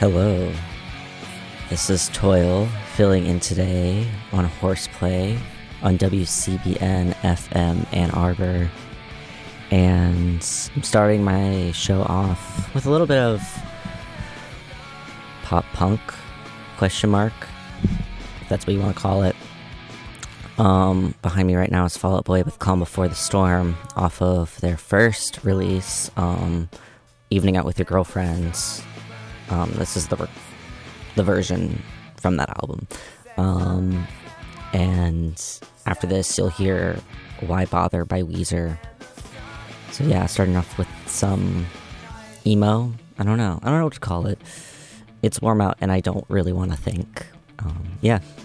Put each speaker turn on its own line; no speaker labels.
Hello, this is Toil filling in today on Horseplay on WCBN FM Ann Arbor, and I'm starting my show off with a little bit of pop punk, question mark, if that's what you want to call it. Behind me right now is Fall Out Boy with Calm Before the Storm off of their first release, Evening Out With Your Girlfriends. This is the version from that album. And after this, you'll hear Why Bother by Weezer. So yeah, starting off with some emo. I don't know what to call it. It's warm out and I don't really want to think. Yeah,